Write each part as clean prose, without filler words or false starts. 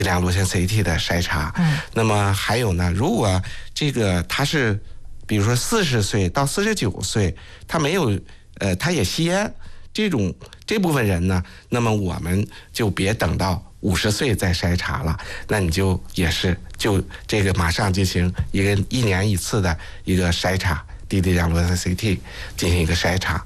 量螺旋 CT 的筛查。那么还有呢，如果这个他是比如说40岁到49岁，他没有他也吸烟，这部分人呢，那么我们就别等到50岁再筛查了，那你就这个马上进行1年1次的一个筛查，低剂量螺旋 CT 进行一个筛查。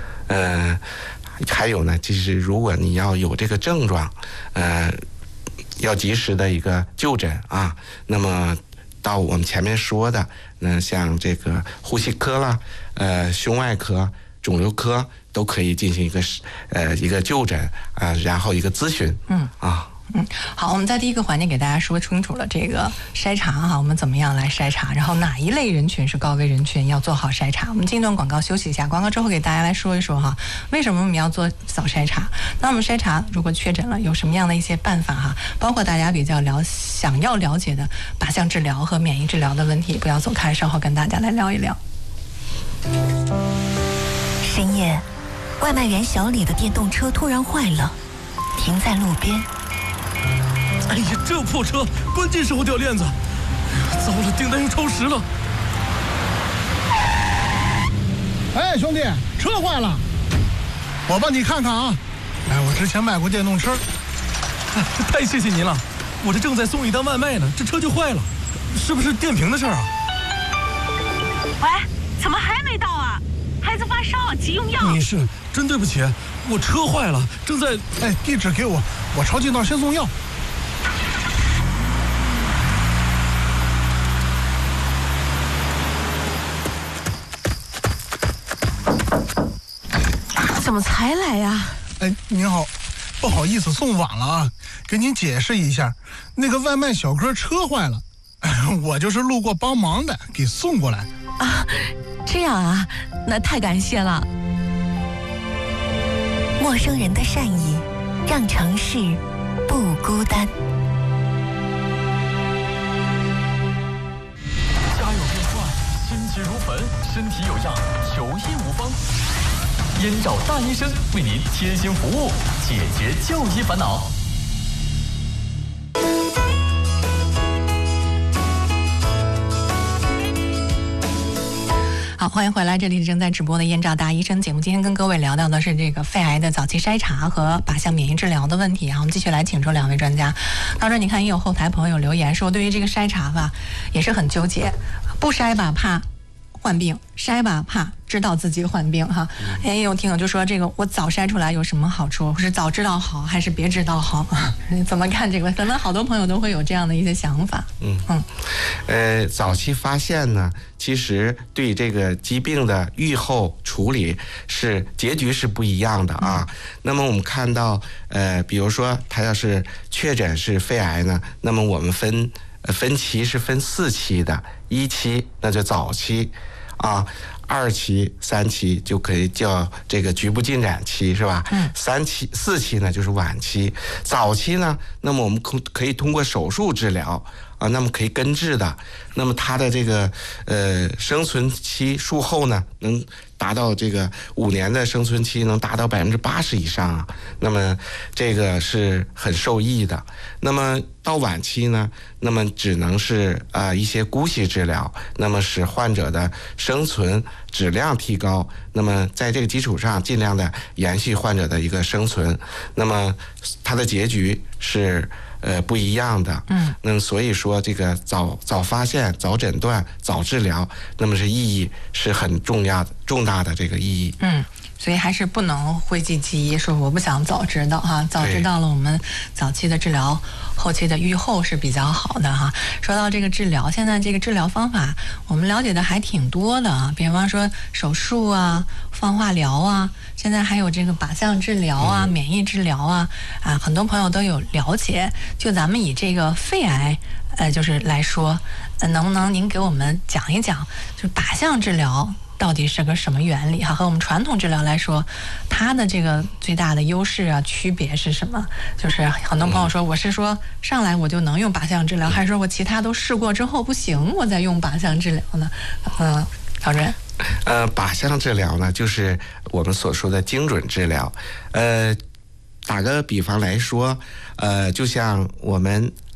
还有呢，就是如果你要有这个症状，要及时的一个就诊啊。那么到我们前面说的，像这个呼吸科啦、胸外科、肿瘤科都可以进行一个就诊啊，然后一个咨询。 好，我们在第一个环节给大家说清楚了这个筛查哈，我们怎么样来筛查，然后哪一类人群是高危人群，要做好筛查。我们进一段广告休息一下，广告之后给大家来说一说哈，为什么我们要做早筛查？那我们筛查如果确诊了，有什么样的一些办法哈？包括大家比较想要了解的靶向治疗和免疫治疗的问题，不要走开，稍后跟大家来聊一聊。 深夜，外卖员小李的电动车突然坏了，停在路边。 哎呀，这破车，关键时候掉链子，糟了，订单又超时了。 哎，兄弟，车坏了，我帮你看看啊。我之前卖过电动车。 太谢谢您了，我这正在送一单外卖呢，这车就坏了，是不是电瓶的事儿啊？ 喂，怎么还没到啊？孩子发烧，急用药。 你是真对不起，我车坏了，正在…… 地址给我，我抄近道先送药。 怎么才来呀？ 您好，不好意思送晚了啊，给您解释一下，那个外卖小哥车坏了，我就是路过帮忙的，给送过来。 啊，这样啊，那太感谢了。 陌生人的善意，让城市不孤单。 家有变幻，心急如焚，身体有恙，求医无方。燕赵大医生为您贴心服务，解决就医烦恼。 好，欢迎回来，这里是正在直播的燕赵大医生节目。今天跟各位聊到的是这个肺癌的早期筛查和靶向免疫治疗的问题。我们继续来请出两位专家。当然，你看也有后台朋友留言说，对于这个筛查吧，也是很纠结，不筛吧怕患病，筛吧怕知道自己患病哈。也有听友就说，这个我早筛出来有什么好处？是早知道好还是别知道好？怎么看这个？可能好多朋友都会有这样的一些想法。 早期发现呢，其实对这个疾病的预后处理结局是不一样的啊。那么我们看到，比如说他要是确诊是肺癌呢，那么我们分期是分4期的，1期那就早期啊，2期、3期就可以叫这个局部进展期，是吧？3期、4期呢就是晚期。早期呢，那么我们可以通过手术治疗啊，那么可以根治的。那么它的这个生存期术后呢，能达到这个5年的生存期，能达到80%以上啊。那么这个是很受益的。那么到晚期呢，那么只能是一些姑息治疗，那么使患者的生存质量提高。那么在这个基础上，尽量的延续患者的一个生存。那么它的结局是不一样的。那么所以说这个早发现、早诊断、早治疗，那么是意义是很重大的这个意义。 所以还是不能讳疾忌医，说我不想早知道哈，早知道了我们早期的治疗，后期的预后是比较好的哈。说到这个治疗，现在这个治疗方法我们了解的还挺多的啊，比方说手术啊、放化疗啊，现在还有这个靶向治疗啊、免疫治疗啊，很多朋友都有了解。就咱们以这个肺癌就是来说，能不能您给我们讲一讲，就靶向治疗到底是个什么原理哈？和我们传统治疗来说，它的这个最大的优势啊、区别是什么？就是很多朋友说，我是说上来我就能用靶向治疗，还是说我其他都试过之后不行，我再用靶向治疗呢？曹主任。 靶向治疗呢，就是我们所说的精准治疗。 打个比方来说，就像我们